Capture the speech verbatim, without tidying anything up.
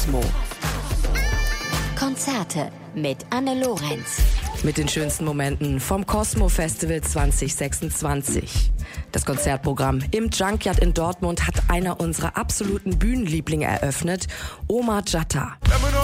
Cosmo. Konzerte mit Anne Lorenz. Mit den schönsten Momenten vom Cosmo Festival zwanzig sechsundzwanzig. Das Konzertprogramm im Junkyard in Dortmund hat einer unserer absoluten Bühnenlieblinge eröffnet, Omar Jatta.